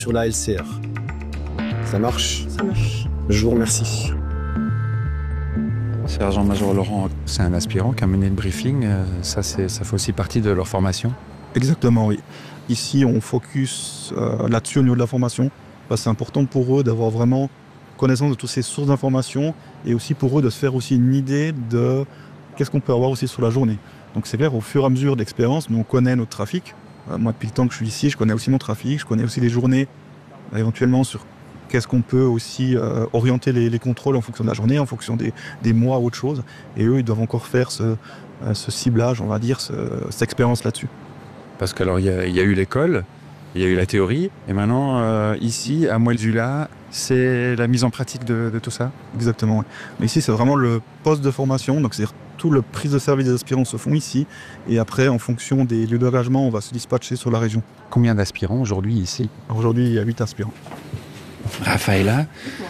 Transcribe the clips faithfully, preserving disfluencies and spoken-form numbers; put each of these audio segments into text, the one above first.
sur la L C R. Ça marche? Ça marche. Je vous remercie. Sergent-major Laurent, c'est un aspirant qui a mené le briefing. Ça, c'est, ça fait aussi partie de leur formation? Exactement, oui. Ici, on focus euh, là-dessus au niveau de la formation. Parce que c'est important pour eux d'avoir vraiment connaissance de toutes ces sources d'informations et aussi pour eux de se faire aussi une idée de qu'est-ce qu'on peut avoir aussi sur la journée. Donc c'est clair, au fur et à mesure d'expérience, nous on connaît notre trafic. Euh, moi, depuis le temps que je suis ici, je connais aussi mon trafic, je connais aussi les journées, euh, éventuellement sur qu'est-ce qu'on peut aussi euh, orienter les, les contrôles en fonction de la journée, en fonction des, des mois ou autre chose. Et eux, ils doivent encore faire ce, euh, ce ciblage, on va dire, ce, cette expérience là-dessus. Parce qu'alors, il y, y a eu l'école, il y a eu la théorie, et maintenant, euh, ici, à Moël-Zula, c'est la mise en pratique de, de tout ça? Exactement, oui. Mais ici, c'est vraiment le poste de formation, donc c'est tout le prise de service des aspirants se font ici, et après, en fonction des lieux d'engagement, on va se dispatcher sur la région. Combien d'aspirants aujourd'hui ici? Aujourd'hui, il y a huit aspirants. Raphaëlla,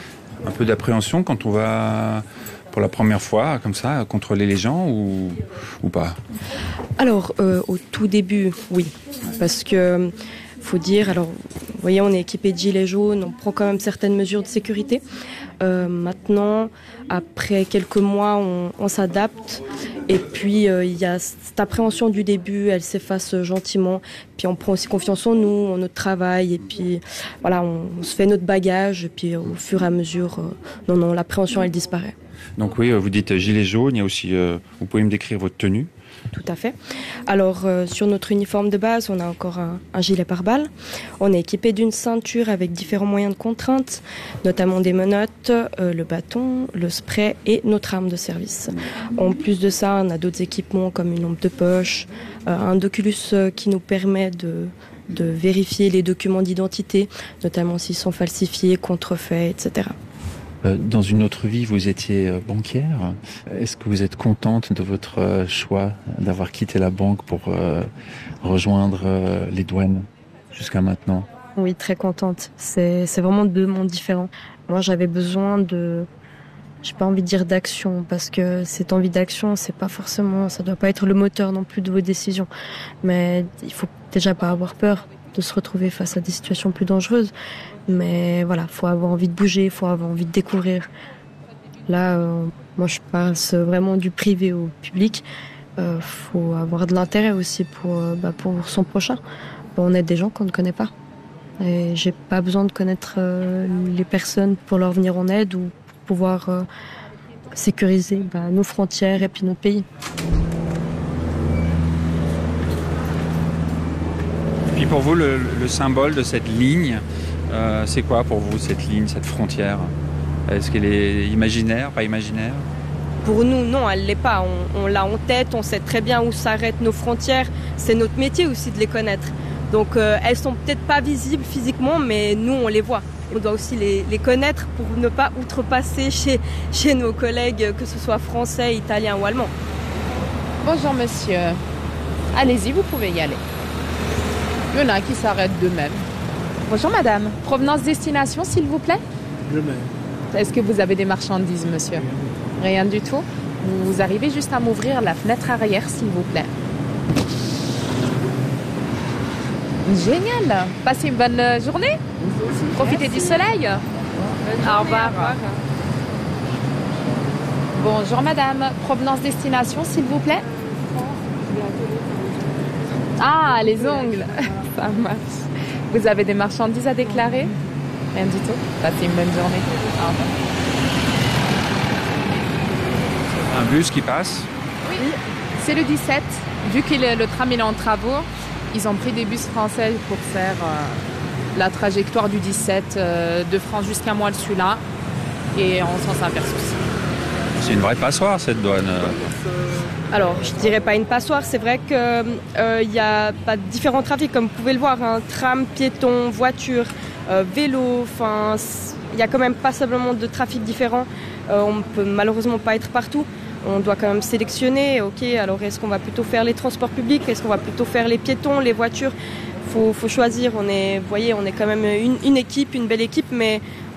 un peu d'appréhension quand on va pour la première fois, comme ça, contrôler les gens ou, ou pas? Alors, euh, au tout début, oui. Parce que, faut dire, alors, vous voyez, on est équipé de gilets jaunes, on prend quand même certaines mesures de sécurité. Euh, maintenant, après quelques mois, on, on s'adapte. Et puis, euh, il y a cette appréhension du début, elle s'efface gentiment. Puis, on prend aussi confiance en nous, en notre travail. Et puis, voilà, on, on se fait notre bagage. Et puis, au fur et à mesure, euh, non, non, l'appréhension, elle disparaît. Donc oui, vous dites gilet jaune, il y a aussi, euh, vous pouvez me décrire votre tenue? Tout à fait. Alors, euh, sur notre uniforme de base, on a encore un, un gilet pare-balles. On est équipé d'une ceinture avec différents moyens de contrainte, notamment des menottes, euh, le bâton, le spray et notre arme de service. En plus de ça, on a d'autres équipements comme une lampe de poche, euh, un doculus euh, qui nous permet de, de vérifier les documents d'identité, notamment s'ils sont falsifiés, contrefaits, et cetera. Dans une autre vie, vous étiez banquière. Est-ce que vous êtes contente de votre choix d'avoir quitté la banque pour euh, rejoindre euh, les douanes jusqu'à maintenant? Oui, très contente. C'est, c'est vraiment deux mondes différents. Moi, j'avais besoin de... J'ai pas envie de dire d'action, parce que cette envie d'action, c'est pas forcément... Ça doit pas être le moteur non plus de vos décisions. Mais il faut déjà pas avoir peur de se retrouver face à des situations plus dangereuses. Mais voilà, faut avoir envie de bouger, faut avoir envie de découvrir. Là, euh, moi, je passe vraiment du privé au public. Euh, faut avoir de l'intérêt aussi pour, euh, bah, pour son prochain. On aide des gens qu'on ne connaît pas. Et j'ai pas besoin de connaître euh, les personnes pour leur venir en aide ou pour pouvoir euh, sécuriser bah, nos frontières et puis notre pays. Et puis pour vous, le, le symbole de cette ligne, euh, c'est quoi pour vous cette ligne, cette frontière? Est-ce qu'elle est imaginaire, pas imaginaire? Pour nous, non, elle ne l'est pas. On, on l'a en tête, on sait très bien où s'arrêtent nos frontières. C'est notre métier aussi de les connaître. Donc euh, elles sont peut-être pas visibles physiquement, mais nous, on les voit. On doit aussi les, les connaître pour ne pas outrepasser chez, chez nos collègues, que ce soit français, italien ou allemand. Bonjour monsieur. Allez-y, vous pouvez y aller. Il y en a qui s'arrêtent d'eux-mêmes. Bonjour madame. Provenance destination, s'il vous plaît? Jamais. Est-ce que vous avez des marchandises, monsieur? Rien du tout. Vous arrivez juste à m'ouvrir la fenêtre arrière, s'il vous plaît. Génial. Passez une bonne journée. Profitez du soleil. Au revoir. Bonjour madame. Provenance destination, s'il vous plaît? Ah, les ongles. Ça marche. Vous avez des marchandises à déclarer? Rien du tout. Passez une bonne journée. Au revoir. Un bus qui passe? Oui, c'est le dix-sept. Vu que le, le tram est en travaux, ils ont pris des bus français pour faire euh, la trajectoire du dix-sept euh, de France jusqu'à Moël-Zula. Et on s'en s'aperçoit. C'est une vraie passoire, cette douane. Alors, je dirais pas une passoire. C'est vrai qu'il euh, y a pas différents trafics, comme vous pouvez le voir. Hein, tram, piéton, voiture, euh, vélo. Enfin, il y a quand même passablement de trafics différents. Euh, on ne peut malheureusement pas être partout. On doit quand même sélectionner. Ok, alors est-ce qu'on va plutôt faire les transports publics? Est-ce qu'on va plutôt faire les piétons, les voitures? Faut, faut choisir. On est, vous voyez, on est quand même une, une équipe, une belle équipe, mais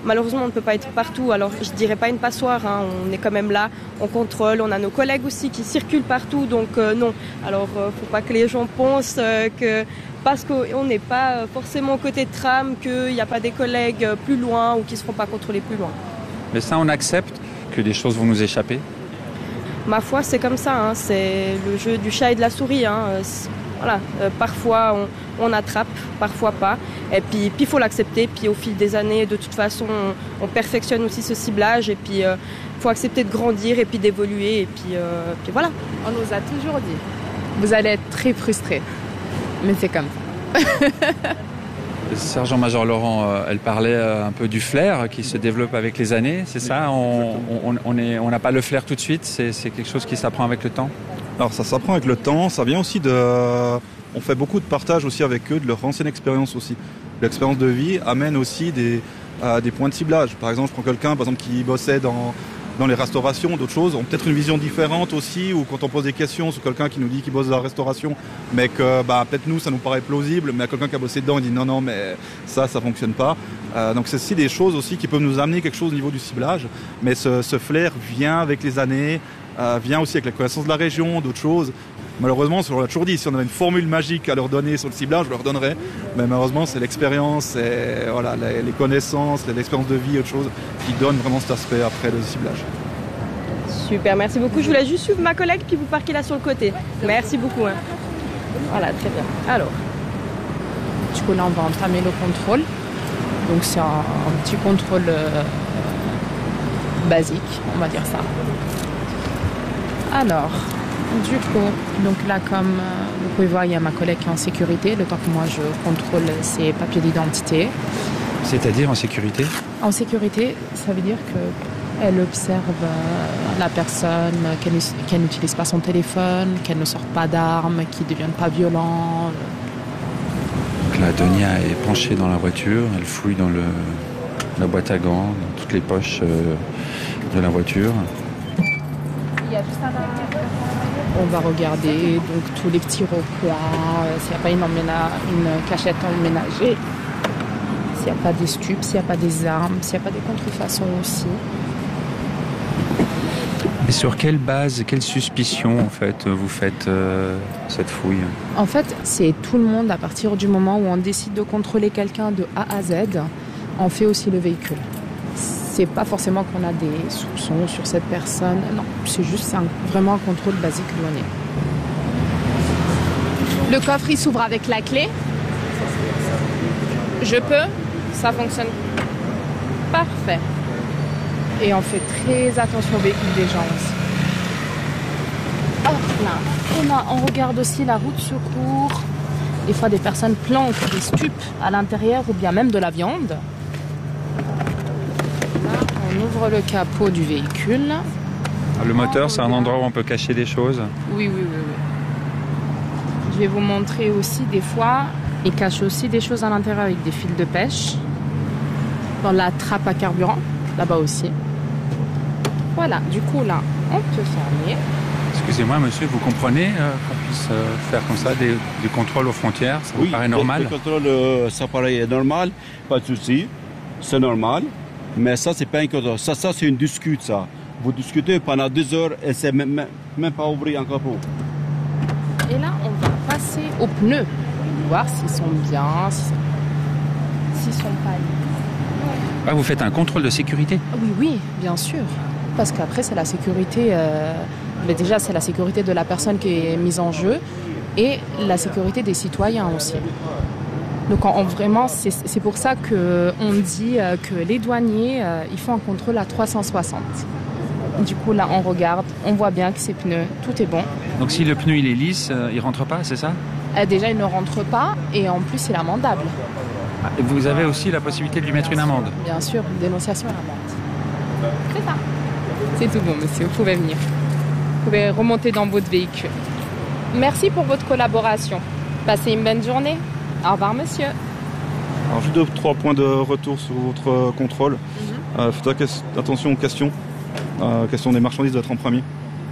malheureusement, on ne peut pas être partout. Alors, je dirais pas une passoire, hein. On est quand même là, on contrôle, on a nos collègues aussi qui circulent partout, donc euh, non. Alors, euh, faut pas que les gens pensent euh, que parce qu'on n'est pas forcément côté tram, qu'il n'y a pas des collègues plus loin ou qui ne se font pas contrôler plus loin. Mais ça, on accepte que des choses vont nous échapper? Ma foi, c'est comme ça, hein. C'est le jeu du chat et de la souris, hein. Voilà, euh, parfois on, on attrape, parfois pas. Et puis il faut l'accepter. Puis au fil des années, de toute façon, on, on perfectionne aussi ce ciblage. Et puis il euh, faut accepter de grandir et puis d'évoluer. Et puis, euh, puis voilà. On nous a toujours dit, vous allez être très frustrés. Mais c'est comme ça. Sergent-major Laurent, euh, elle parlait euh, un peu du flair qui se développe avec les années, c'est ça? On on, on est, on n'a pas le flair tout de suite, c'est, c'est quelque chose qui s'apprend avec le temps? Alors ça s'apprend avec le temps, ça vient aussi de... On fait beaucoup de partage aussi avec eux, de leur ancienne expérience aussi. L'expérience de vie amène aussi des, euh, des points de ciblage. Par exemple, je prends quelqu'un par exemple, qui bossait dans, dans les restaurations, d'autres choses, ont peut-être une vision différente aussi, ou quand on pose des questions sur quelqu'un qui nous dit qu'il bosse dans la restauration, mais que bah, peut-être nous, ça nous paraît plausible, mais à quelqu'un qui a bossé dedans, il dit non, non, mais ça, ça fonctionne pas. Euh, donc c'est aussi des choses aussi qui peuvent nous amener quelque chose au niveau du ciblage, mais ce, ce flair vient avec les années, euh, vient aussi avec la connaissance de la région, d'autres choses. Malheureusement, on l'a toujours dit, si on avait une formule magique à leur donner sur le ciblage, je leur donnerais. Mais malheureusement, c'est l'expérience, c'est voilà, les, les connaissances, l'expérience de vie, autre chose, qui donne vraiment cet aspect après le ciblage. Super, merci beaucoup. Je voulais juste suivre ma collègue puis vous parquez là sur le côté. Merci beaucoup. Hein. Voilà, très bien. Alors. Du coup, là, on va entamer le contrôle. Donc, c'est un, un petit contrôle euh, basique, on va dire ça. Alors, du coup, donc là, comme euh, vous pouvez voir, il y a ma collègue qui est en sécurité, le temps que moi, je contrôle ses papiers d'identité. C'est-à-dire en sécurité? En sécurité, ça veut dire qu'elle observe euh, la personne, qu'elle, qu'elle n'utilise pas son téléphone, qu'elle ne sort pas d'armes, qu'il ne devienne pas violent. Donc là, Donia est penchée dans la voiture, elle fouille dans le, la boîte à gants, dans toutes les poches euh, de la voiture. Il y a juste un... On va regarder donc tous les petits recoins, euh, s'il n'y a pas une, emména... une cachette emménagée, s'il n'y a pas des stupes, s'il n'y a pas des armes, s'il n'y a pas des contrefaçons aussi. Et sur quelle base, quelle suspicion en fait vous faites euh, cette fouille? En fait, c'est tout le monde à partir du moment où on décide de contrôler quelqu'un de A à Z, on fait aussi le véhicule. C'est pas forcément qu'on a des soupçons sur cette personne, non, c'est juste un, vraiment un contrôle basique douanier. Le coffre il s'ouvre avec la clé. Je peux, ça fonctionne. Parfait. Et on fait très attention au véhicule des gens aussi. Hop là. Et là, on regarde aussi la roue de secours. Des fois, des personnes planquent des stupes à l'intérieur ou bien même de la viande. Là, on ouvre le capot du véhicule. Le moteur, c'est un endroit où on peut cacher des choses? Oui, oui, oui, oui. Je vais vous montrer aussi des fois, ils cachent aussi des choses à l'intérieur avec des fils de pêche. Dans la trappe à carburant, là-bas aussi. Voilà, du coup là, on peut fermer. Excusez-moi monsieur, vous comprenez euh, qu'on puisse euh, faire comme ça des, des contrôles aux frontières? Ça oui, vous paraît normal? Le contrôle, euh, ça paraît normal, pas de souci, c'est normal. Mais ça, c'est pas un contrôle. Ça, ça c'est une discute, ça. Vous discutez pendant deux heures et c'est même, même pas ouvert encore pour. Et là, on va passer aux pneus, voir s'ils sont bien, s'ils sont pas. Ah, vous faites un contrôle de sécurité? Oui, oui, bien sûr. Parce qu'après, c'est la sécurité. Euh, mais déjà, c'est la sécurité de la personne qui est mise en jeu et la sécurité des citoyens aussi. Donc, on, on, vraiment, c'est, c'est pour ça qu'on dit euh, que les douaniers, euh, ils font un contrôle à trois cent soixante. Du coup, là, on regarde, on voit bien que ces pneus, tout est bon. Donc, si le pneu il est lisse, euh, il rentre pas, c'est ça? euh, Déjà, il ne rentre pas et en plus, il est amendable. Ah, vous avez aussi la possibilité de lui mettre une amende? Bien sûr, une dénonciation à l'amende. C'est ça. C'est tout bon, monsieur, vous pouvez venir. Vous pouvez remonter dans votre véhicule. Merci pour votre collaboration. Passez une bonne journée. Au revoir, monsieur. Alors, juste deux, trois points de retour sur votre contrôle. Mm-hmm. Euh, faites attention aux questions. Euh, question des marchandises doit être en premier.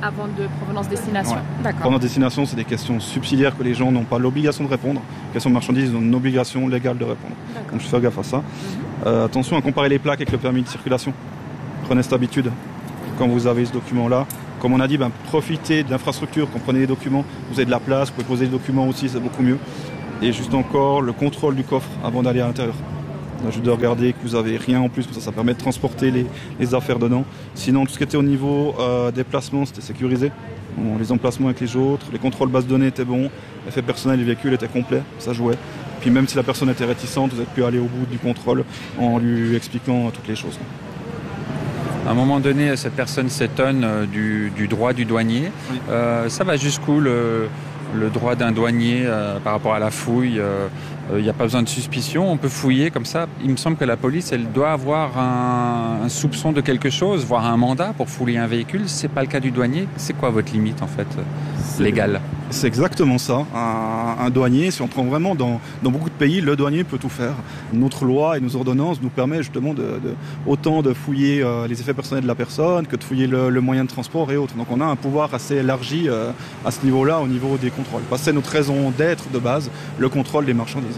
Avant de provenance-destination. Ouais. D'accord. Provenance-destination, c'est des questions subsidiaires que les gens n'ont pas l'obligation de répondre. Questions de marchandises, ils ont une obligation légale de répondre. D'accord. Donc je fais gaffe à ça. Mm-hmm. Euh, attention à comparer les plaques avec le permis de circulation. Prenez cette habitude quand vous avez ce document-là. Comme on a dit, ben, profitez de l'infrastructure, comprenez les documents. Vous avez de la place, vous pouvez poser les documents aussi, c'est beaucoup mieux. Et juste encore, le contrôle du coffre avant d'aller à l'intérieur. Là, juste de regarder que vous n'avez rien en plus, ça, ça permet de transporter les, les affaires dedans. Sinon, tout ce qui était au niveau euh, des placements, c'était sécurisé. Bon, les emplacements avec les autres, les contrôles base de données étaient bons, l'effet personnel du véhicule était complet, ça jouait. Puis même si la personne était réticente, vous avez pu aller au bout du contrôle en lui expliquant toutes les choses. À un moment donné, cette personne s'étonne du, du droit du douanier. Oui. Euh, ça va jusqu'où le, le droit d'un douanier euh, par rapport à la fouille? Il n'y euh, a pas besoin de suspicion, on peut fouiller comme ça. Il me semble que la police, elle doit avoir un, un soupçon de quelque chose, voire un mandat pour fouiller un véhicule. C'est pas le cas du douanier. C'est quoi votre limite en fait légale? C'est exactement ça. Un, un douanier, si on prend vraiment dans, dans beaucoup de pays, le douanier peut tout faire. Notre loi et nos ordonnances nous permettent justement de, de, autant de fouiller euh, les effets personnels de la personne que de fouiller le, le moyen de transport et autres. Donc on a un pouvoir assez élargi euh, à ce niveau-là, au niveau des contrôles. Parce que c'est notre raison d'être de base, le contrôle des marchandises.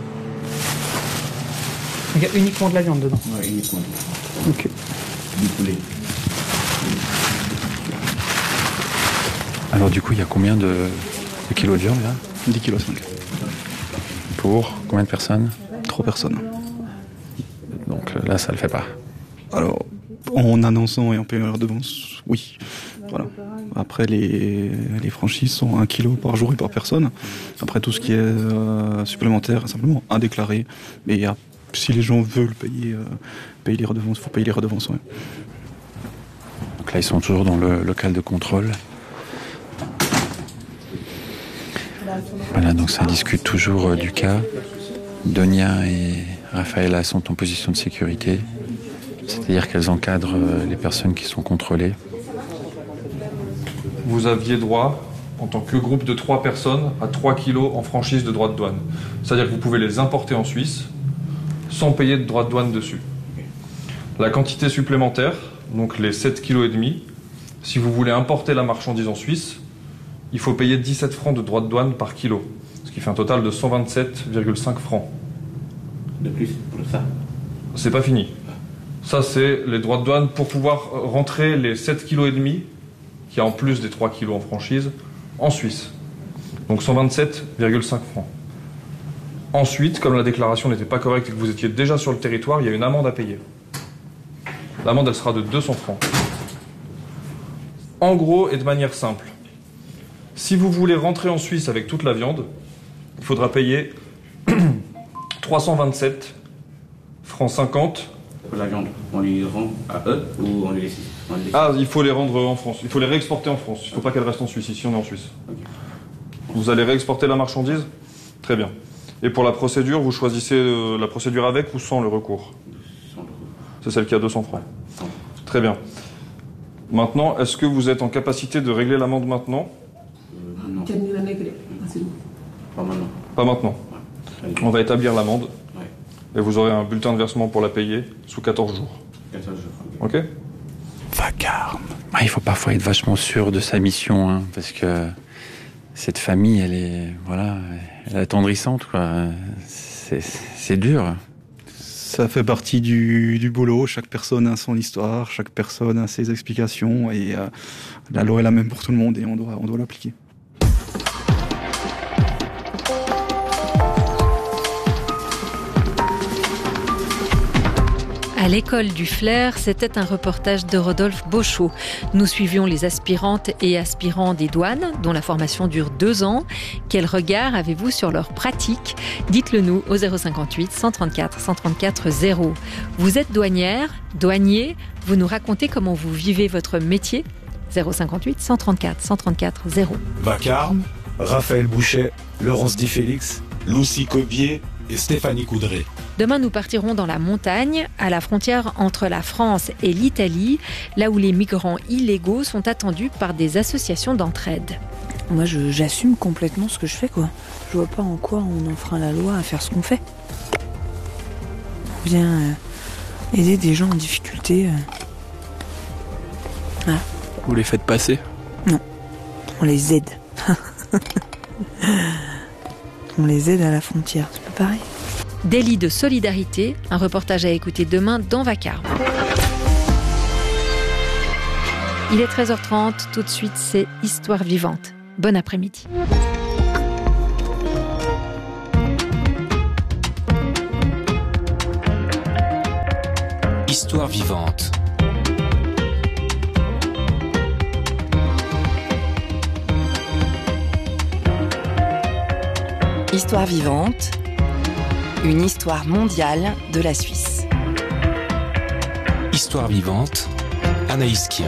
Il y a uniquement de la viande dedans? Oui, uniquement. Ok. Du poulet. Alors du coup, il y a combien de, de kilos de viande là? dix virgule cinq kilos. Pour combien de personnes? Trois personnes. Donc là, ça le fait pas. Alors, en annonçant et en payant leur devance, oui. Voilà. Après, les, les franchises sont un kilo par jour et par personne. Après, tout ce qui est euh, supplémentaire est simplement indéclaré. Mais il y a, si les gens veulent payer, euh, payer les redevances, il faut payer les redevances. Ouais. Donc là, ils sont toujours dans le local de contrôle. Voilà, donc ça discute toujours euh, du cas. Donia et Rafaela sont en position de sécurité, c'est-à-dire qu'elles encadrent euh, les personnes qui sont contrôlées. Vous aviez droit, en tant que groupe de trois personnes, à trois kilos en franchise de droits de douane. C'est-à-dire que vous pouvez les importer en Suisse sans payer de droits de douane dessus. La quantité supplémentaire, donc les sept virgule cinq kilos, si vous voulez importer la marchandise en Suisse, il faut payer dix-sept francs de droits de douane par kilo, ce qui fait un total de cent vingt-sept virgule cinq francs. De plus pour ça? C'est pas fini. Ça, c'est les droits de douane pour pouvoir rentrer les sept virgule cinq kilos, qui a en plus des trois kilos en franchise, en Suisse. Donc cent vingt-sept virgule cinq francs. Ensuite, comme la déclaration n'était pas correcte et que vous étiez déjà sur le territoire, il y a une amende à payer. L'amende, elle sera de deux cents francs. En gros, et de manière simple, si vous voulez rentrer en Suisse avec toute la viande, il faudra payer trois cent vingt-sept francs cinquante. Pour la viande, on les rend à eux ou on les laisse? On les laisse. Ah, il faut les rendre en France. Il faut les réexporter en France. Il ne faut pas qu'elles restent en Suisse. Ici, on est en Suisse. Okay. Vous allez réexporter la marchandise? Très bien. Et pour la procédure, vous choisissez euh, la procédure avec ou sans le recours? Sans le recours. C'est celle qui a deux cents francs. Sans. Très bien. Maintenant, est-ce que vous êtes en capacité de régler l'amende maintenant? Euh, non. Pas maintenant. Pas maintenant. Ouais. On va établir l'amende. Ouais. Et vous aurez un bulletin de versement pour la payer sous quatorze jours. quatorze jours. Ok? Vacarme. Ah, il faut parfois être vachement sûr de sa mission, hein, parce que cette famille, elle est, voilà, elle est attendrissante, quoi. C'est, c'est dur. Ça fait partie du, du boulot. Chaque personne a son histoire, chaque personne a ses explications et euh, la loi est la même pour tout le monde et on doit, on doit l'appliquer. À l'école du Flair, c'était un reportage de Rodolphe Beauchot. Nous suivions les aspirantes et aspirants des douanes, dont la formation dure deux ans. Quel regard avez-vous sur leur pratique? Dites-le nous au zéro cinquante-huit cent trente-quatre cent trente-quatre zéro. Vous êtes douanière, douanier, vous nous racontez comment vous vivez votre métier? zéro cinquante-huit cent trente-quatre cent trente-quatre zéro. Vacarme, Raphaël Bouchet, Laurence Di Félix, Lucie Cobier et Stéphanie Coudray. Demain, nous partirons dans la montagne, à la frontière entre la France et l'Italie, là où les migrants illégaux sont attendus par des associations d'entraide. Moi, je, j'assume complètement ce que je fais, quoi. Je vois pas en quoi on enfreint la loi à faire ce qu'on fait. On vient euh, aider des gens en difficulté. Euh... Voilà. Vous les faites passer? Non. On les aide. On les aide à la frontière, c'est pas pareil. Délit de solidarité, un reportage à écouter demain dans Vacarme. Il est treize heures trente, tout de suite c'est Histoire vivante. Bon après-midi. Histoire vivante. Histoire vivante, une histoire mondiale de la Suisse. Histoire vivante, Anaïs Kien.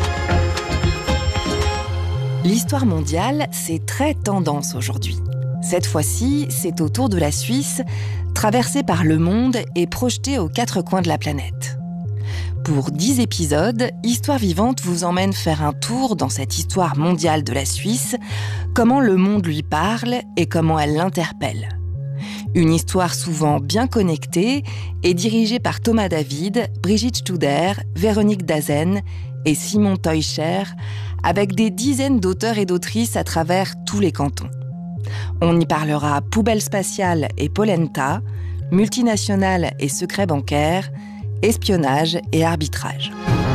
L'histoire mondiale, c'est très tendance aujourd'hui. Cette fois-ci, c'est au tour de la Suisse, traversée par le monde et projetée aux quatre coins de la planète. Pour dix épisodes, Histoire vivante vous emmène faire un tour dans cette histoire mondiale de la Suisse, comment le monde lui parle et comment elle l'interpelle. Une histoire souvent bien connectée et dirigée par Thomas David, Brigitte Studer, Véronique Dazen et Simon Teuscher, avec des dizaines d'auteurs et d'autrices à travers tous les cantons. On y parlera poubelle spatiale et polenta, multinationales et secrets bancaires, espionnage et arbitrage.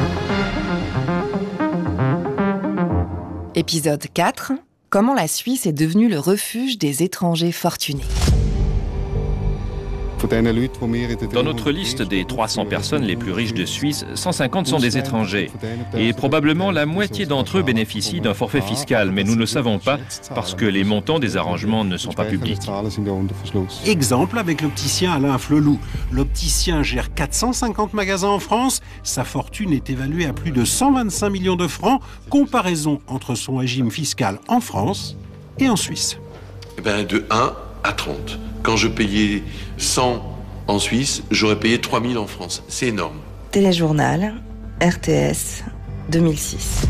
Épisode quatre. Comment la Suisse est devenue le refuge des étrangers fortunés. Dans notre liste des trois cents personnes les plus riches de Suisse, cent cinquante sont des étrangers. Et probablement la moitié d'entre eux bénéficient d'un forfait fiscal, mais nous ne savons pas parce que les montants des arrangements ne sont pas publics. Exemple avec l'opticien Alain Flelou. L'opticien gère quatre cent cinquante magasins en France. Sa fortune est évaluée à plus de cent vingt-cinq millions de francs. Comparaison entre son régime fiscal en France et en Suisse. Eh ben, de un à trente. Quand je payais cent en Suisse, j'aurais payé trois mille en France. C'est énorme. Téléjournal, R T S, deux mille six.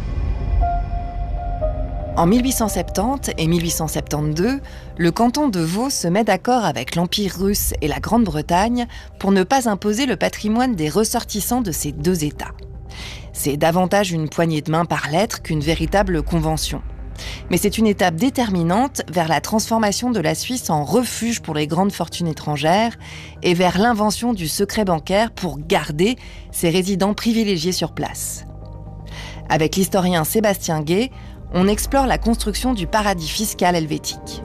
En mille huit cent soixante-dix et mille huit cent soixante-douze, le canton de Vaud se met d'accord avec l'Empire russe et la Grande-Bretagne pour ne pas imposer le patrimoine des ressortissants de ces deux États. C'est davantage une poignée de main par lettre qu'une véritable convention. Mais c'est une étape déterminante vers la transformation de la Suisse en refuge pour les grandes fortunes étrangères et vers l'invention du secret bancaire pour garder ses résidents privilégiés sur place. Avec l'historien Sébastien Gay, on explore la construction du paradis fiscal helvétique.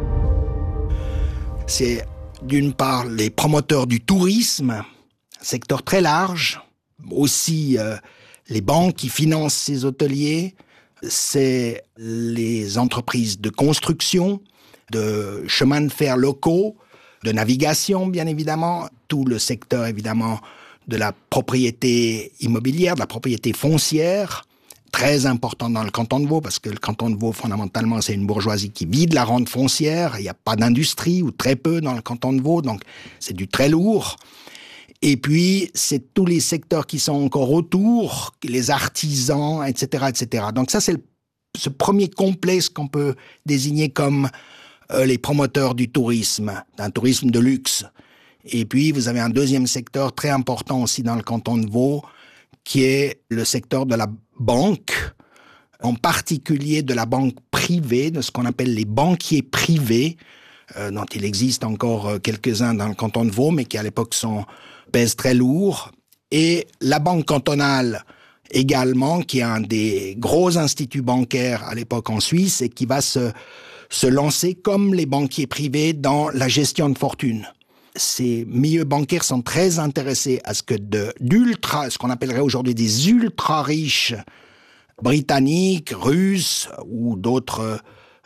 C'est d'une part les promoteurs du tourisme, un secteur très large, aussi euh, les banques qui financent ces hôteliers, c'est les entreprises de construction, de chemins de fer locaux, de navigation bien évidemment, tout le secteur évidemment de la propriété immobilière, de la propriété foncière, très important dans le canton de Vaud, parce que le canton de Vaud fondamentalement c'est une bourgeoisie qui vit de la rente foncière, il n'y a pas d'industrie ou très peu dans le canton de Vaud, donc c'est du très lourd. Et puis, c'est tous les secteurs qui sont encore autour, les artisans, et cetera, et cetera. Donc ça, c'est le, ce premier complexe qu'on peut désigner comme euh, les promoteurs du tourisme, d'un tourisme de luxe. Et puis, vous avez un deuxième secteur très important aussi dans le canton de Vaud, qui est le secteur de la banque, en particulier de la banque privée, de ce qu'on appelle les banquiers privés, euh, dont il existe encore euh, quelques-uns dans le canton de Vaud, mais qui à l'époque sont pèse très lourd, et la Banque cantonale également, qui est un des gros instituts bancaires à l'époque en Suisse et qui va se, se lancer comme les banquiers privés dans la gestion de fortune. Ces milieux bancaires sont très intéressés à ce que de, d'ultra, ce qu'on appellerait aujourd'hui des ultra-riches britanniques, russes ou d'autres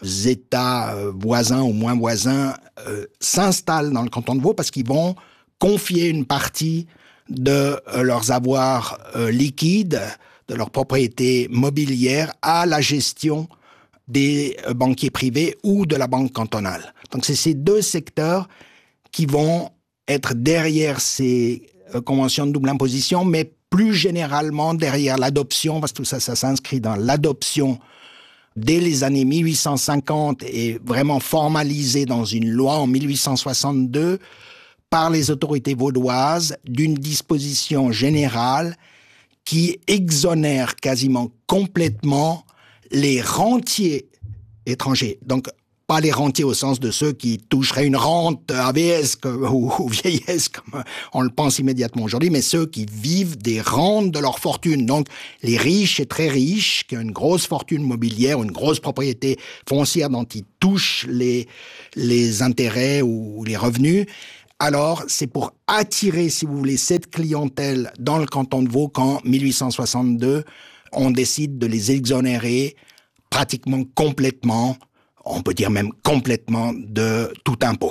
États voisins ou moins voisins euh, s'installent dans le canton de Vaud parce qu'ils vont confier une partie de euh, leurs avoirs euh, liquides, de leurs propriétés mobilières à la gestion des euh, banquiers privés ou de la banque cantonale. Donc c'est ces deux secteurs qui vont être derrière ces euh, conventions de double imposition, mais plus généralement derrière l'adoption, parce que tout ça, ça s'inscrit dans l'adoption dès les années mille huit cent cinquante et vraiment formalisé dans une loi en mille huit cent soixante-deux par les autorités vaudoises d'une disposition générale qui exonère quasiment complètement les rentiers étrangers, donc pas les rentiers au sens de ceux qui toucheraient une rente A V S ou, ou vieillesse, comme on le pense immédiatement aujourd'hui, mais ceux qui vivent des rentes de leur fortune. Donc, les riches et très riches, qui ont une grosse fortune mobilière, une grosse propriété foncière dont ils touchent les, les intérêts ou les revenus. Alors, c'est pour attirer, si vous voulez, cette clientèle dans le canton de Vaud qu'en mille huit cent soixante-deux, on décide de les exonérer pratiquement complètement, on peut dire même complètement, de tout impôt.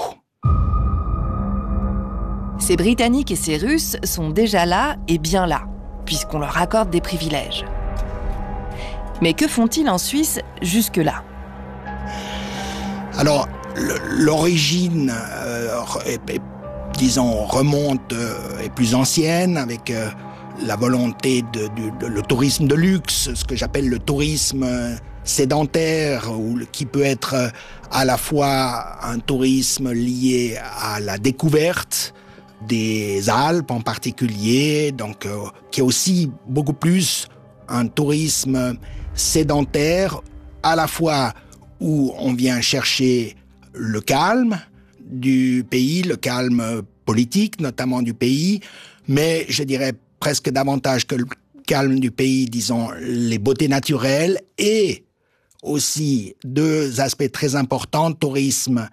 Ces Britanniques et ces Russes sont déjà là et bien là, puisqu'on leur accorde des privilèges. Mais que font-ils en Suisse jusque-là ? Alors, l'origine, euh, est, est, disons, remonte, euh, est plus ancienne, avec euh, la volonté de, de, de le tourisme de luxe, ce que j'appelle le tourisme euh, sédentaire, ou qui peut être euh, à la fois un tourisme lié à la découverte des Alpes en particulier, donc euh, qui est aussi beaucoup plus un tourisme sédentaire, à la fois où on vient chercher le calme du pays, le calme politique notamment du pays, mais je dirais presque davantage que le calme du pays, disons, les beautés naturelles et aussi deux aspects très importants, tourisme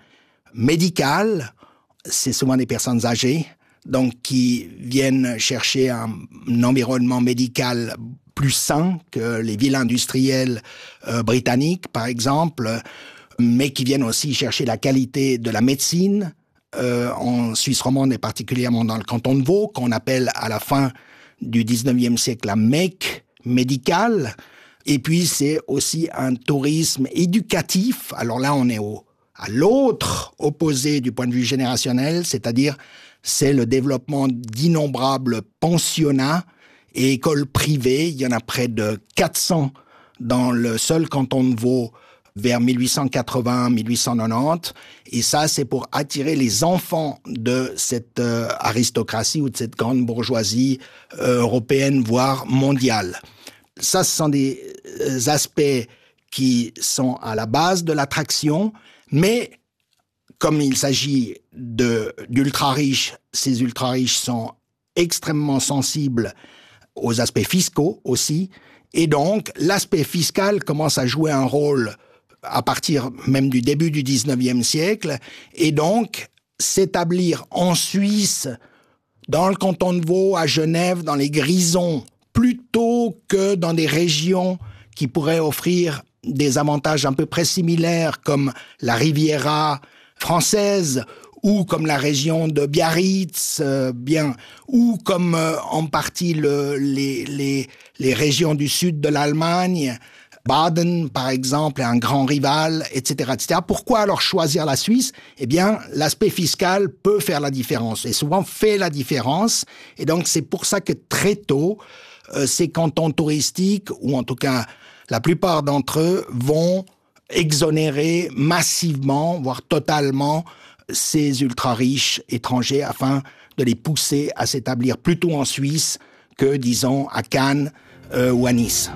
médical, c'est souvent des personnes âgées, donc qui viennent chercher un, un environnement médical plus sain que les villes industrielles euh, britanniques, par exemple, mais qui viennent aussi chercher la qualité de la médecine euh, en Suisse romande et particulièrement dans le canton de Vaud, qu'on appelle à la fin du dix-neuvième siècle la Mecque médicale. Et puis c'est aussi un tourisme éducatif. Alors là, on est au, à l'autre opposé du point de vue générationnel, c'est-à-dire c'est le développement d'innombrables pensionnats et écoles privées. Il y en a près de quatre cents dans le seul canton de Vaud vers mille huit cent quatre-vingts mille huit cent quatre-vingt-dix. Et ça, c'est pour attirer les enfants de cette euh, aristocratie ou de cette grande bourgeoisie euh, européenne, voire mondiale. Ça, ce sont des euh, aspects qui sont à la base de l'attraction, mais comme il s'agit de, d'ultra-riches, ces ultra-riches sont extrêmement sensibles aux aspects fiscaux aussi, et donc l'aspect fiscal commence à jouer un rôle à partir même du début du dix-neuvième siècle, et donc s'établir en Suisse, dans le canton de Vaud, à Genève, dans les Grisons, plutôt que dans des régions qui pourraient offrir des avantages à peu près similaires, comme la Riviera française, ou comme la région de Biarritz, euh, bien, ou comme euh, en partie le, les, les, les régions du sud de l'Allemagne, Baden, par exemple, est un grand rival, et cetera, et cetera. Pourquoi alors choisir la Suisse ? Eh bien, l'aspect fiscal peut faire la différence, et souvent fait la différence. Et donc, c'est pour ça que très tôt, euh, ces cantons touristiques, ou en tout cas la plupart d'entre eux, vont exonérer massivement, voire totalement, ces ultra-riches étrangers afin de les pousser à s'établir plutôt en Suisse que, disons, à Cannes euh, ou à Nice.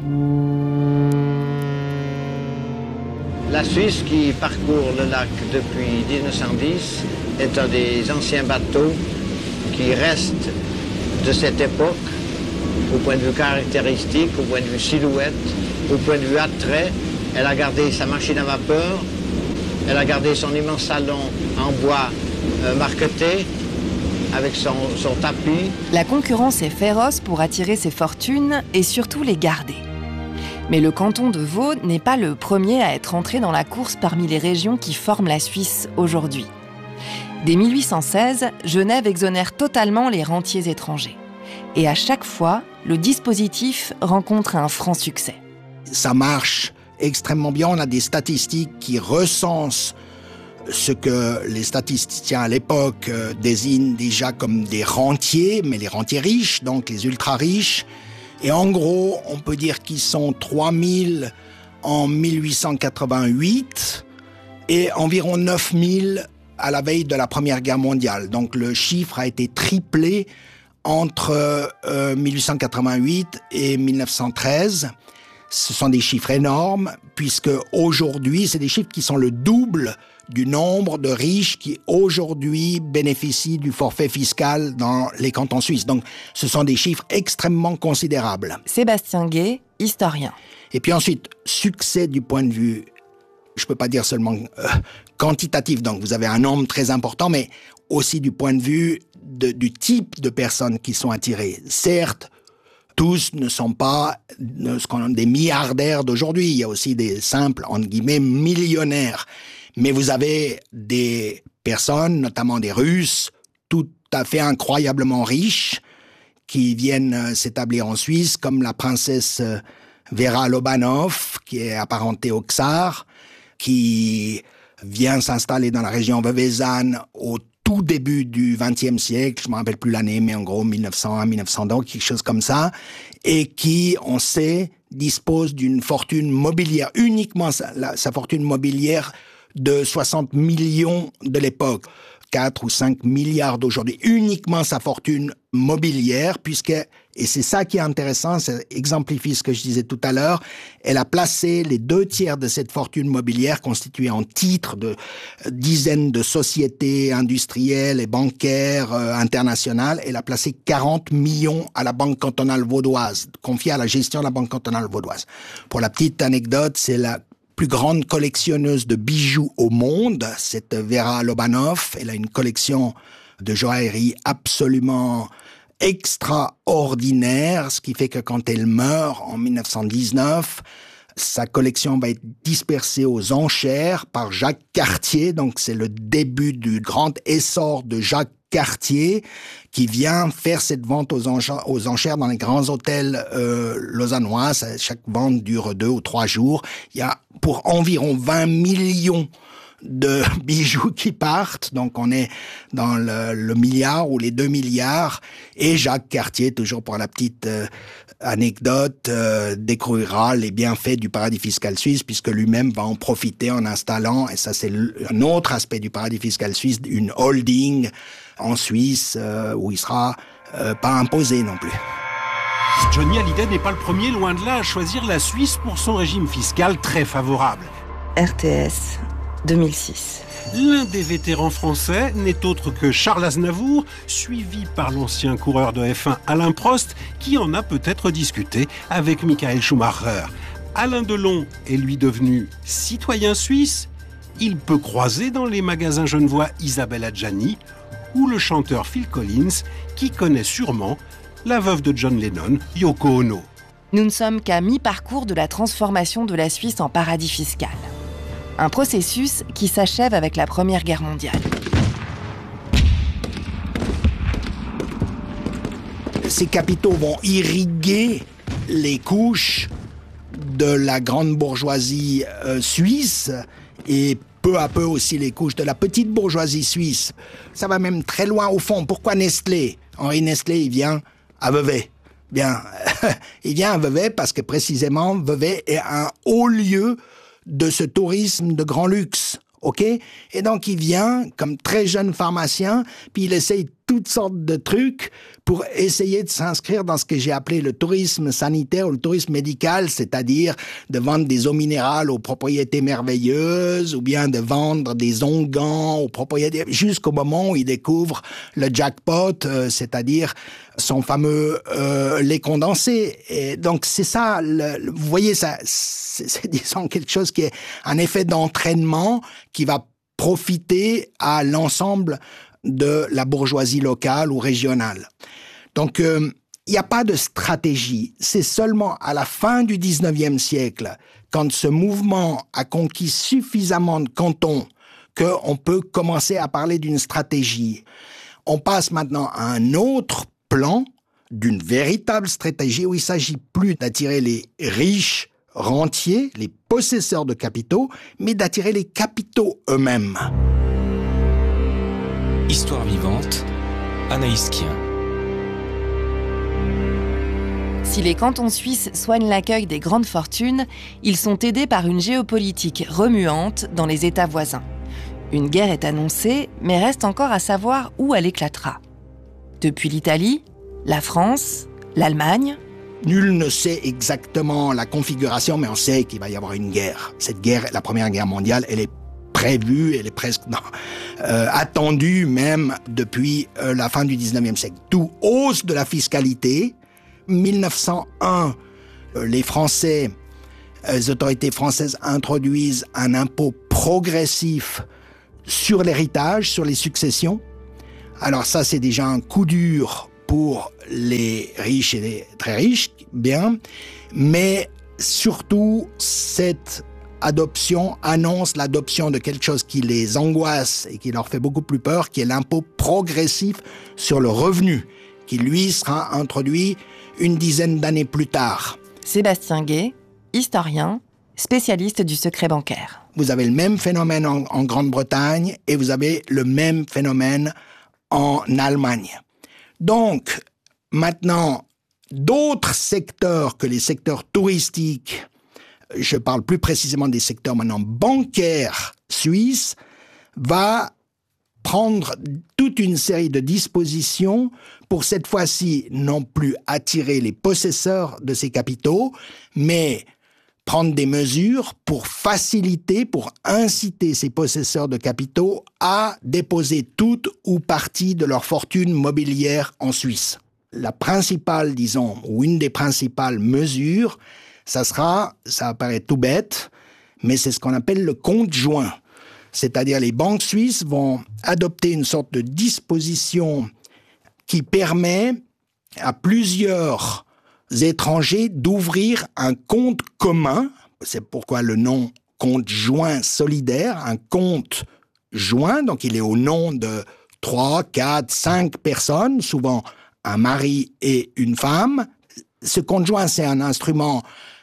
La Suisse, qui parcourt le lac depuis dix-neuf cent dix, est un des anciens bateaux qui restent de cette époque, au point de vue caractéristique, au point de vue silhouette, au point de vue attrait. Elle a gardé sa machine à vapeur, elle a gardé son immense salon en bois euh, marqueté, avec son, son tapis. La concurrence est féroce pour attirer ses fortunes et surtout les garder. Mais le canton de Vaud n'est pas le premier à être entré dans la course parmi les régions qui forment la Suisse aujourd'hui. Dès mille huit cent seize, Genève exonère totalement les rentiers étrangers. Et à chaque fois, le dispositif rencontre un franc succès. Ça marche extrêmement bien. On a des statistiques qui recensent ce que les statisticiens à l'époque euh, désignent déjà comme des rentiers, mais les rentiers riches, donc les ultra-riches. Et en gros, on peut dire qu'ils sont trois mille en mille huit cent quatre-vingt-huit et environ neuf mille à la veille de la Première Guerre mondiale. Donc le chiffre a été triplé entre euh, mille huit cent quatre-vingt-huit et mille neuf cent treize. Ce sont des chiffres énormes, puisque aujourd'hui, c'est des chiffres qui sont le double du nombre de riches qui aujourd'hui bénéficient du forfait fiscal dans les cantons suisses. Donc, ce sont des chiffres extrêmement considérables. Sébastien Gay, historien. Et puis ensuite, succès du point de vue, je ne peux pas dire seulement euh, quantitatif, donc vous avez un nombre très important, mais aussi du point de vue de, du type de personnes qui sont attirées. Certes, tous ne sont pas ce qu'on a des milliardaires d'aujourd'hui. Il y a aussi des simples, entre guillemets, millionnaires. Mais vous avez des personnes, notamment des Russes, tout à fait incroyablement riches, qui viennent s'établir en Suisse, comme la princesse Vera Lobanov, qui est apparentée au Tsar, qui vient s'installer dans la région Veveysan au tout début du vingtième siècle, je ne me rappelle plus l'année, mais en gros mille neuf cent un, mille neuf cents, donc quelque chose comme ça, et qui, on sait, dispose d'une fortune mobilière, uniquement sa, la, sa fortune mobilière de soixante millions de l'époque, quatre ou cinq milliards d'aujourd'hui, uniquement sa fortune mobilière, puisque, et c'est ça qui est intéressant, ça exemplifie ce que je disais tout à l'heure, elle a placé les deux tiers de cette fortune mobilière constituée en titres de dizaines de sociétés industrielles et bancaires euh, internationales, elle a placé quarante millions à la Banque cantonale vaudoise, confiée à la gestion de la Banque cantonale vaudoise. Pour la petite anecdote, c'est la plus grande collectionneuse de bijoux au monde, cette Vera Lobanov. Elle a une collection de joaillerie absolument extraordinaire, ce qui fait que quand elle meurt en mille neuf cent dix-neuf, sa collection va être dispersée aux enchères par Jacques Cartier. Donc c'est le début du grand essor de Jacques Cartier qui vient faire cette vente aux enchères, aux enchères dans les grands hôtels euh, lausannois. Chaque vente dure deux ou trois jours. Il y a pour environ vingt millions de bijoux qui partent, donc on est dans le, le milliard ou les deux milliards, et Jacques Cartier, toujours pour la petite euh, anecdote, euh, découvrira les bienfaits du paradis fiscal suisse, puisque lui-même va en profiter en installant, et ça c'est un autre aspect du paradis fiscal suisse, une holding en Suisse, euh, où il sera euh, pas imposé non plus. Johnny Hallyday n'est pas le premier, loin de là, à choisir la Suisse pour son régime fiscal très favorable. R T S deux mille six. L'un des vétérans français n'est autre que Charles Aznavour, suivi par l'ancien coureur de F un Alain Prost, qui en a peut-être discuté avec Michael Schumacher. Alain Delon est lui devenu citoyen suisse. Il peut croiser dans les magasins genevois Isabelle Adjani ou le chanteur Phil Collins, qui connaît sûrement la veuve de John Lennon, Yoko Ono. Nous ne sommes qu'à mi-parcours de la transformation de la Suisse en paradis fiscal. Un processus qui s'achève avec la Première Guerre mondiale. Ces capitaux vont irriguer les couches de la grande bourgeoisie euh, suisse et peu à peu aussi les couches de la petite bourgeoisie suisse. Ça va même très loin au fond. Pourquoi Nestlé ? Henri Nestlé, il vient à Vevey. Bien, il vient à Vevey parce que précisément Vevey est un haut lieu de ce tourisme de grand luxe, ok ? Et donc il vient comme très jeune pharmacien, puis il essaye toutes sortes de trucs pour essayer de s'inscrire dans ce que j'ai appelé le tourisme sanitaire ou le tourisme médical, c'est-à-dire de vendre des eaux minérales aux propriétés merveilleuses ou bien de vendre des onguents aux propriétés, jusqu'au moment où il découvre le jackpot, euh, c'est-à-dire son fameux euh, lait condensé. Et donc c'est ça, le, le, vous voyez, ça, c'est, c'est disons quelque chose qui est un effet d'entraînement qui va profiter à l'ensemble de la bourgeoisie locale ou régionale. Donc, il euh, n'y a pas de stratégie. C'est seulement à la fin du dix-neuvième siècle, quand ce mouvement a conquis suffisamment de cantons, qu'on peut commencer à parler d'une stratégie. On passe maintenant à un autre plan, d'une véritable stratégie où il ne s'agit plus d'attirer les riches rentiers, les possesseurs de capitaux, mais d'attirer les capitaux eux-mêmes. Histoire vivante, Anaïs Kien. Si les cantons suisses soignent l'accueil des grandes fortunes, ils sont aidés par une géopolitique remuante dans les États voisins. Une guerre est annoncée, mais reste encore à savoir où elle éclatera. Depuis l'Italie, la France, l'Allemagne, Nul ne sait exactement la configuration, mais on sait qu'il va y avoir une guerre. Cette guerre, la Première Guerre mondiale, elle est prévue, elle est presque non, euh, attendue même depuis euh, la fin du dix-neuvième siècle. D'où hausse de la fiscalité. mille neuf cent un, euh, les Français, euh, les autorités françaises introduisent un impôt progressif sur l'héritage, sur les successions. Alors ça, c'est déjà un coup dur pour les riches et les très riches, bien, mais surtout, cette adoption annonce l'adoption de quelque chose qui les angoisse et qui leur fait beaucoup plus peur, qui est l'impôt progressif sur le revenu, qui lui sera introduit une dizaine d'années plus tard. Sébastien Gay, historien, spécialiste du secret bancaire. Vous avez le même phénomène en, en Grande-Bretagne et vous avez le même phénomène en Allemagne. Donc, maintenant, d'autres secteurs que les secteurs touristiques, je parle plus précisément des secteurs maintenant bancaires suisses, va prendre toute une série de dispositions pour cette fois-ci non plus attirer les possesseurs de ces capitaux, mais prendre des mesures pour faciliter, pour inciter ces possesseurs de capitaux à déposer toute ou partie de leur fortune mobilière en Suisse. La principale, disons, ou une des principales mesures, ça sera, ça apparaît tout bête, mais c'est ce qu'on appelle le compte joint. C'est-à-dire les banques suisses vont adopter une sorte de disposition qui permet à plusieurs étrangers d'ouvrir un compte commun. C'est pourquoi le nom compte joint solidaire, un compte joint, donc il est au nom de trois, quatre, cinq personnes, souvent un mari et une femme. Ce compte joint, c'est un instrument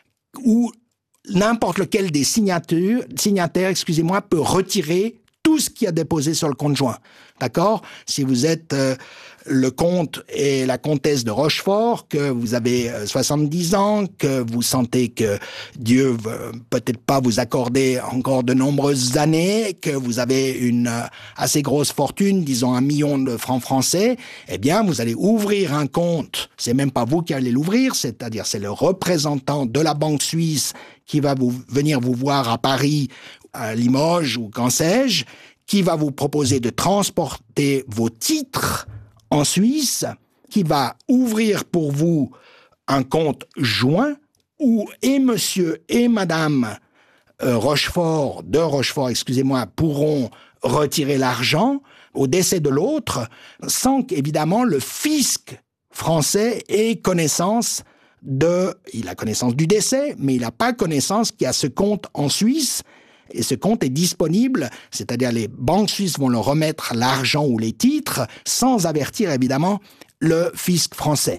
où n'importe lequel des signatures, signataires, excusez-moi, peut retirer tout ce qu'il a déposé sur le compte joint. D'accord ? Si vous êtes euh, le comte et la comtesse de Rochefort, que vous avez euh, soixante-dix ans, que vous sentez que Dieu veut peut-être pas vous accorder encore de nombreuses années, que vous avez une euh, assez grosse fortune, disons un million de francs français, eh bien, vous allez ouvrir un compte. C'est même pas vous qui allez l'ouvrir, c'est-à-dire c'est le représentant de la Banque suisse qui va vous, venir vous voir à Paris, à Limoges ou qu'en sais-je, qui va vous proposer de transporter vos titres en Suisse, qui va ouvrir pour vous un compte joint où et monsieur et madame euh, Rochefort, de Rochefort, excusez-moi, pourront retirer l'argent au décès de l'autre sans qu'évidemment le fisc français ait connaissance de... Il a connaissance du décès, mais il n'a pas connaissance qu'il y a ce compte en Suisse. Et ce compte est disponible, c'est-à-dire les banques suisses vont leur remettre l'argent ou les titres sans avertir évidemment le fisc français.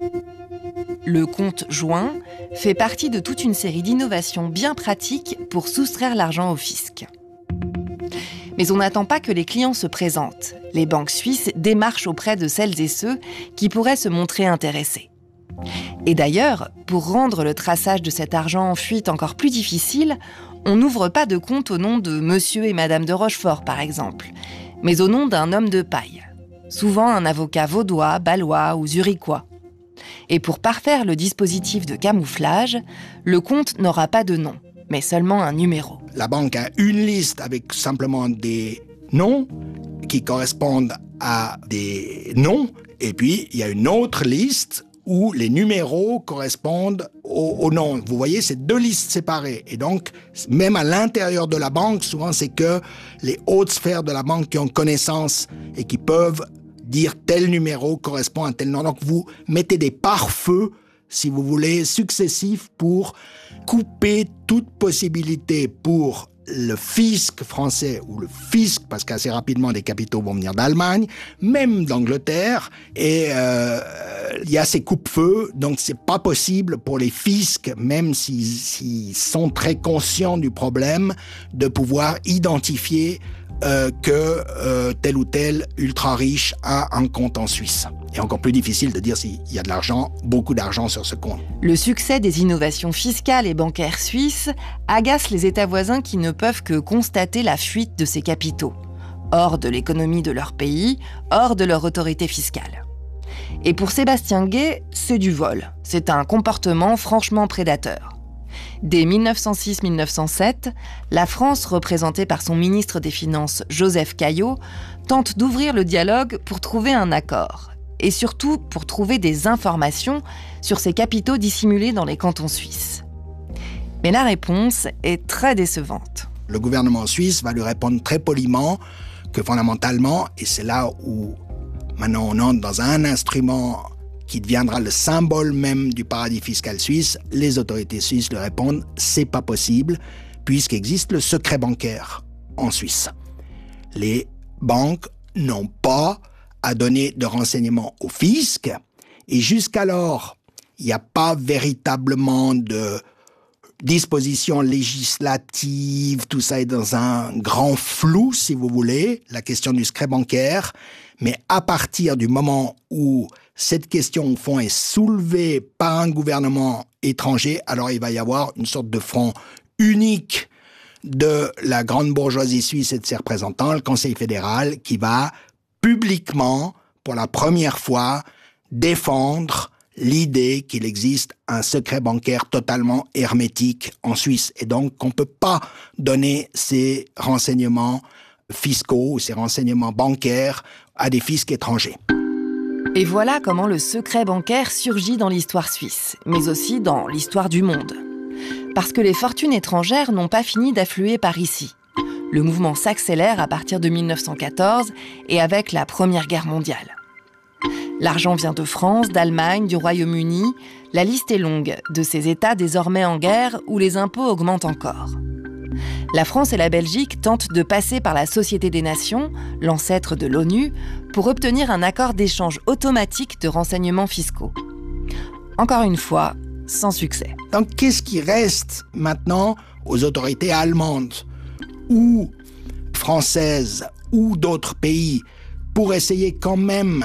Le compte joint fait partie de toute une série d'innovations bien pratiques pour soustraire l'argent au fisc. Mais on n'attend pas que les clients se présentent. Les banques suisses démarchent auprès de celles et ceux qui pourraient se montrer intéressés. Et d'ailleurs, pour rendre le traçage de cet argent en fuite encore plus difficile, on n'ouvre pas de compte au nom de monsieur et madame de Rochefort, par exemple, mais au nom d'un homme de paille, souvent un avocat vaudois, balois ou zurichois. Et pour parfaire le dispositif de camouflage, le compte n'aura pas de nom, mais seulement un numéro. La banque a une liste avec simplement des noms qui correspondent à des noms, et puis il y a une autre liste où les numéros correspondent au, au nom. Vous voyez, c'est deux listes séparées. Et donc, même à l'intérieur de la banque, souvent, c'est que les hautes sphères de la banque qui ont connaissance et qui peuvent dire tel numéro correspond à tel nom. Donc, vous mettez des pare-feux, si vous voulez, successifs pour couper toute possibilité pour le fisc français ou le fisc, parce qu'assez rapidement des capitaux vont venir d'Allemagne, même d'Angleterre, et euh, il y a ces coupe-feux, donc c'est pas possible pour les fiscs, même s'ils, s'ils sont très conscients du problème, de pouvoir identifier euh, que euh, tel ou tel ultra-riche a un compte en Suisse. Et encore plus difficile de dire s'il y a de l'argent, beaucoup d'argent sur ce compte. Le succès des innovations fiscales et bancaires suisses agace les États voisins qui ne peuvent que constater la fuite de ces capitaux, hors de l'économie de leur pays, hors de leur autorité fiscale. Et pour Sébastien Gay, c'est du vol. C'est un comportement franchement prédateur. Dès mille neuf cent six mille neuf cent sept, la France, représentée par son ministre des Finances Joseph Caillaux, tente d'ouvrir le dialogue pour trouver un accord. Et surtout pour trouver des informations sur ces capitaux dissimulés dans les cantons suisses. Mais la réponse est très décevante. Le gouvernement suisse va lui répondre très poliment que fondamentalement, et c'est là où maintenant on entre dans un instrument qui deviendra le symbole même du paradis fiscal suisse, les autorités suisses lui répondent « c'est pas possible » puisqu'existe le secret bancaire en Suisse. Les banques n'ont pas à donner de renseignements au fisc et jusqu'alors, il n'y a pas véritablement de dispositions législatives, tout ça est dans un grand flou, si vous voulez, la question du secret bancaire. Mais à partir du moment où cette question, au fond, est soulevée par un gouvernement étranger, alors il va y avoir une sorte de front unique de la grande bourgeoisie suisse et de ses représentants, le Conseil fédéral, qui va publiquement, pour la première fois, défendre l'idée qu'il existe un secret bancaire totalement hermétique en Suisse et donc qu'on ne peut pas donner ces renseignements fiscaux ou ces renseignements bancaires à des fiscs étrangers. Et voilà comment le secret bancaire surgit dans l'histoire suisse, mais aussi dans l'histoire du monde. Parce que les fortunes étrangères n'ont pas fini d'affluer par ici. Le mouvement s'accélère à partir de mille neuf cent quatorze et avec la Première Guerre mondiale. L'argent vient de France, d'Allemagne, du Royaume-Uni. La liste est longue de ces États désormais en guerre où les impôts augmentent encore. La France et la Belgique tentent de passer par la Société des Nations, l'ancêtre de l'ONU, pour obtenir un accord d'échange automatique de renseignements fiscaux. Encore une fois, sans succès. Donc qu'est-ce qui reste maintenant aux autorités allemandes ou françaises ou d'autres pays pour essayer quand même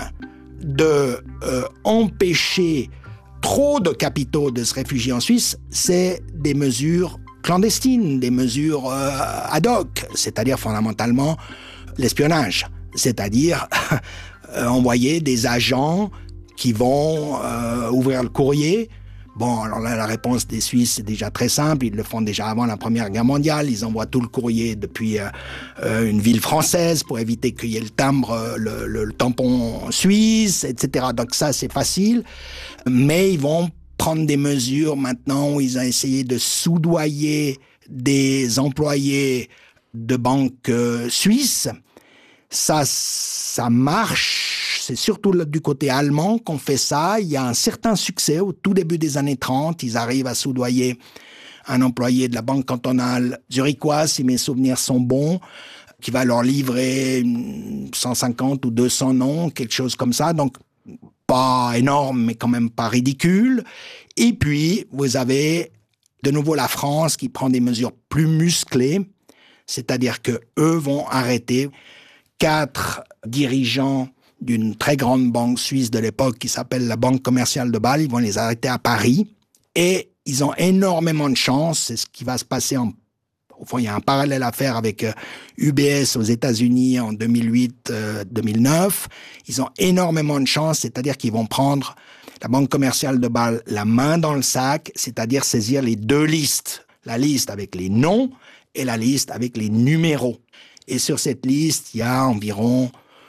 de euh, empêcher trop de capitaux de se réfugier en Suisse? C'est des mesures clandestines, des mesures euh, ad hoc, c'est-à-dire fondamentalement l'espionnage, c'est-à-dire euh, envoyer des agents qui vont euh, ouvrir le courrier. Bon, alors là, la réponse des Suisses est déjà très simple. Ils le font déjà avant la Première Guerre mondiale. Ils envoient tout le courrier depuis euh, euh, une ville française pour éviter qu'il y ait le timbre, le, le, le tampon suisse, et cetera. Donc ça, c'est facile. Mais ils vont prendre des mesures maintenant où ils ont essayé de soudoyer des employés de banques euh, suisses. Ça, ça marche. C'est surtout du côté allemand qu'on fait ça. Il y a un certain succès. Au tout début des années trente, ils arrivent à soudoyer un employé de la banque cantonale zurichoise, si mes souvenirs sont bons, qui va leur livrer cent cinquante ou deux cents noms, quelque chose comme ça. Donc, pas énorme, mais quand même pas ridicule. Et puis, vous avez de nouveau la France qui prend des mesures plus musclées, c'est-à-dire que eux vont arrêter quatre dirigeants d'une très grande banque suisse de l'époque qui s'appelle la Banque commerciale de Bâle. Ils vont les arrêter à Paris et ils ont énormément de chance. C'est ce qui va se passer en... Au fond, il y a un parallèle à faire avec U B S aux États-Unis en deux mille huit deux mille neuf. Ils ont énormément de chance, c'est-à-dire qu'ils vont prendre la Banque commerciale de Bâle la main dans le sac, c'est-à-dire saisir les deux listes. La liste avec les noms et la liste avec les numéros. Et sur cette liste, il y a environ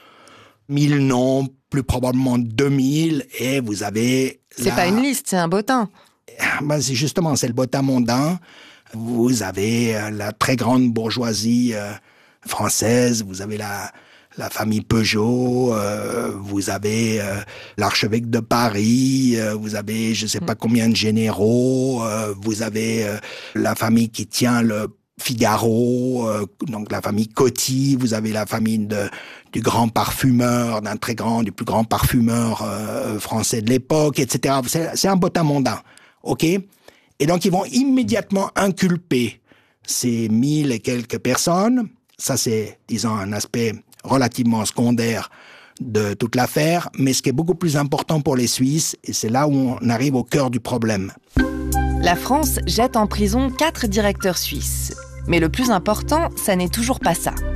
mille noms, plus probablement deux mille, et vous avez... C'est la... pas une liste, c'est un bottin. Ben, c'est justement, c'est le bottin mondain. Vous avez euh, la très grande bourgeoisie euh, française, vous avez la, la famille Peugeot, euh, vous avez euh, l'archevêque de Paris, euh, vous avez je sais pas combien de généraux, euh, vous avez euh, la famille qui tient le Figaro, euh, donc la famille Coty, vous avez la famille de, du grand parfumeur, d'un très grand, du plus grand parfumeur euh, français de l'époque, et cetera. C'est, c'est un bottin mondain, ok? Et donc ils vont immédiatement inculper ces mille et quelques personnes. Ça c'est, disons, un aspect relativement secondaire de toute l'affaire, mais ce qui est beaucoup plus important pour les Suisses, et c'est là où on arrive au cœur du problème. La France jette en prison quatre directeurs suisses. Mais le plus important, ça n'est toujours pas ça.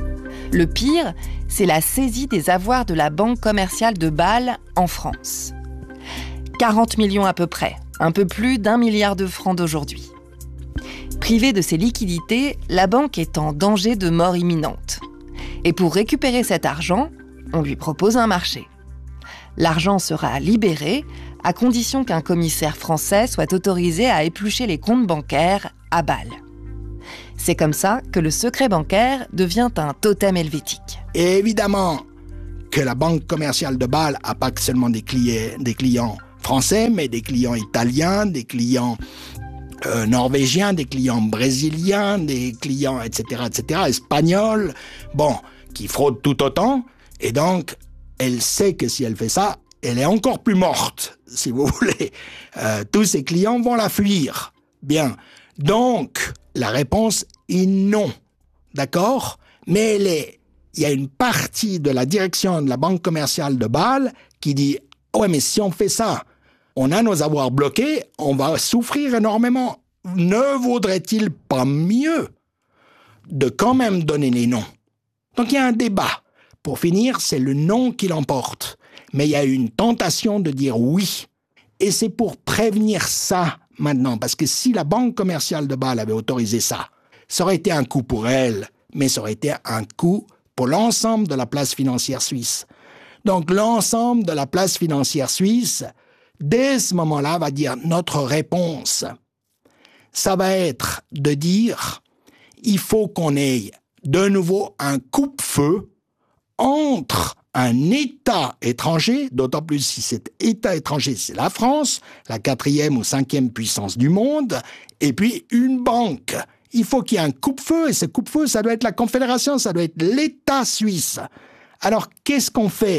Le pire, c'est la saisie des avoirs de la Banque commerciale de Bâle en France. quarante millions à peu près, un peu plus d'un milliard de francs d'aujourd'hui. Privée de ses liquidités, la banque est en danger de mort imminente. Et pour récupérer cet argent, on lui propose un marché. L'argent sera libéré à condition qu'un commissaire français soit autorisé à éplucher les comptes bancaires à Bâle. C'est comme ça que le secret bancaire devient un totem helvétique. Et évidemment que la Banque commerciale de Bâle n'a pas que seulement des clients, des clients français, mais des clients italiens, des clients euh, norvégiens, des clients brésiliens, des clients, et cetera, et cetera, espagnols, bon, qui fraudent tout autant. Et donc, elle sait que si elle fait ça, elle est encore plus morte, si vous voulez. Euh, tous ses clients vont la fuir. Bien. Donc, la réponse est non. D'accord ? Mais elle est, il y a une partie de la direction de la Banque commerciale de Bâle qui dit « Ouais, mais si on fait ça, on a nos avoirs bloqués, on va souffrir énormément. Ne vaudrait-il pas mieux de quand même donner les noms ?» Donc, il y a un débat. Pour finir, c'est le non qui l'emporte. Mais il y a une tentation de dire oui. Et c'est pour prévenir ça maintenant. Parce que si la Banque commerciale de Bâle avait autorisé ça, ça aurait été un coup pour elle, mais ça aurait été un coup pour l'ensemble de la place financière suisse. Donc l'ensemble de la place financière suisse, dès ce moment-là, va dire notre réponse. Ça va être de dire il faut qu'on ait de nouveau un coupe-feu entre un État étranger, d'autant plus si cet État étranger, c'est la France, la quatrième ou cinquième puissance du monde, et puis une banque. Il faut qu'il y ait un coupe-feu, et ce coupe-feu, ça doit être la Confédération, ça doit être l'État suisse. Alors, qu'est-ce qu'on fait ?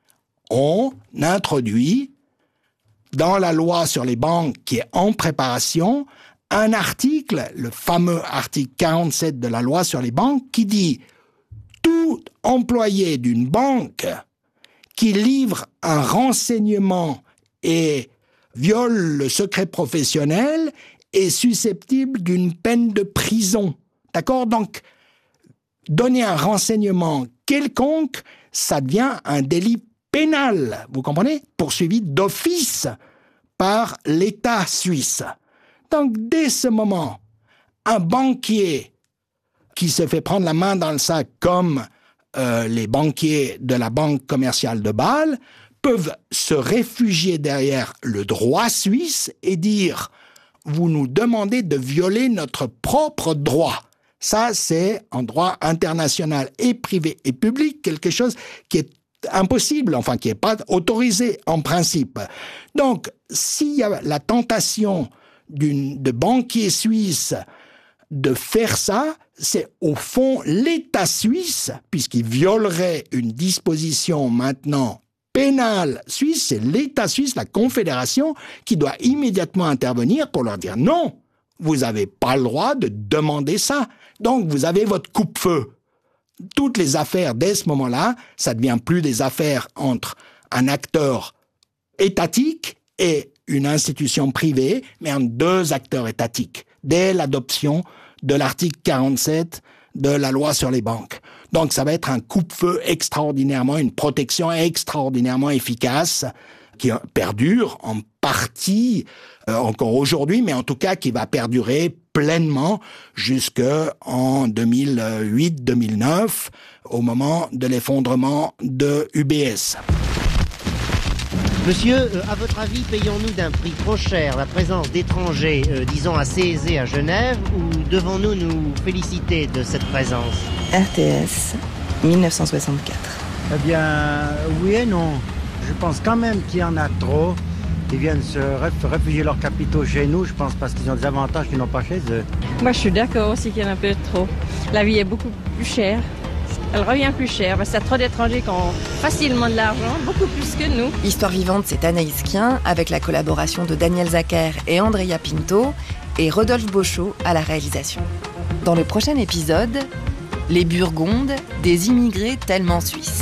On introduit dans la loi sur les banques qui est en préparation un article, le fameux article quarante-sept de la loi sur les banques, qui dit tout employé d'une banque qui livre un renseignement et viole le secret professionnel est susceptible d'une peine de prison. D'accord ? Donc, donner un renseignement quelconque, ça devient un délit pénal, vous comprenez ? Poursuivi d'office par l'État suisse. Donc, dès ce moment, un banquier qui se fait prendre la main dans le sac comme euh, les banquiers de la Banque commerciale de Bâle peuvent se réfugier derrière le droit suisse et dire « vous nous demandez de violer notre propre droit ». Ça, c'est en droit international et privé et public, quelque chose qui est impossible, enfin qui n'est pas autorisé en principe. Donc, s'il y a la tentation d'une, de banquiers suisses de faire ça, c'est au fond l'État suisse, puisqu'il violerait une disposition maintenant pénale suisse, c'est l'État suisse, la Confédération, qui doit immédiatement intervenir pour leur dire non, vous n'avez pas le droit de demander ça. Donc vous avez votre coupe-feu. Toutes les affaires dès ce moment-là, ça ne devient plus des affaires entre un acteur étatique et une institution privée, mais entre deux acteurs étatiques, dès l'adoption de l'article quarante-sept de la loi sur les banques. Donc ça va être un coupe-feu extraordinairement, une protection extraordinairement efficace qui perdure en partie euh, encore aujourd'hui, mais en tout cas qui va perdurer pleinement jusqu'en deux mille huit deux mille neuf, au moment de l'effondrement de U B S. Monsieur, euh, à votre avis, payons-nous d'un prix trop cher la présence d'étrangers, euh, disons assez aisés à Genève, ou devons-nous nous féliciter de cette présence ? R T S, mille neuf cent soixante-quatre. Eh bien, oui et non. Je pense quand même qu'il y en a trop qui viennent se réfugier leurs capitaux chez nous, je pense, parce qu'ils ont des avantages qu'ils n'ont pas chez eux. Moi, je suis d'accord aussi qu'il y en a un peu trop. La vie est beaucoup plus chère. Elle revient plus chère, parce qu'il y a trop d'étrangers qui ont facilement de l'argent, beaucoup plus que nous. Histoire vivante, c'est Anaïs Kien, avec la collaboration de Daniel Zacher et Andrea Pinto, et Rodolphe Boschot à la réalisation. Dans le prochain épisode, les Burgondes, des immigrés tellement suisses.